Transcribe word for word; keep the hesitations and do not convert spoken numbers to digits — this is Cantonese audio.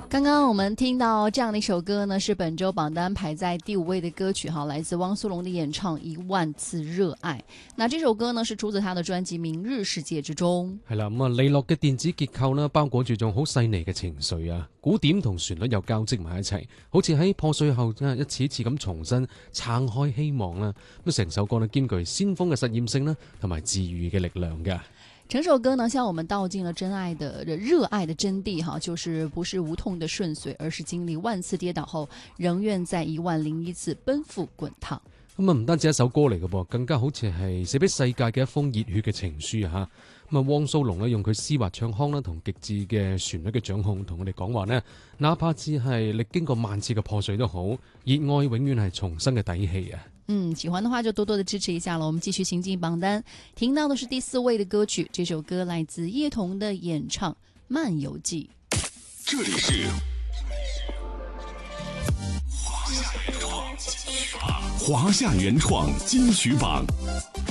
刚刚我们听到这样的一首歌呢，是本周榜單排在第五位的歌曲哈，來自汪蘇泷的演唱《一萬次熱愛》。那這首歌呢是出自他的專輯《明日世界》之中。 係啦，咁啊利落嘅電子結構呢，包裹住種好細膩嘅情緒啊，鼓點同旋律又交織埋一齊，好似喺破碎後一次次咁重新撐開希望啦。咁成首歌呢兼具先鋒嘅實驗性啦，同埋治癒嘅力量嘅。 整首歌呢向我們道盡了真愛的熱愛的真諦哈，就是不是無痛的順遂，而是經歷萬次跌倒後仍願在一萬零一次奔赴滾燙。 咁啊唔單止一首歌嚟嘅噃，更加好似係寫俾世界嘅一封熱血嘅情書啊！咁啊汪蘇泷呢用佢絲滑唱腔啦同極致嘅旋律嘅掌控，同我哋講話呢，哪怕只係歷經過萬次嘅破碎都好，熱愛永遠係重生嘅底氣啊！ 嗯，喜歡的話就多多的支持一下了。我們繼續行進榜單，聽到的是第四位的歌曲，這首歌來自葉童的演唱《漫遊記》。 這裡是華夏原創金曲榜。